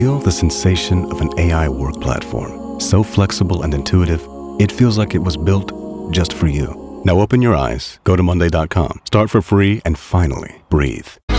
Feel the sensation of an AI work platform. So flexible and intuitive, it feels like it was built just for you. Now open your eyes, go to monday.com, start for free, and finally breathe.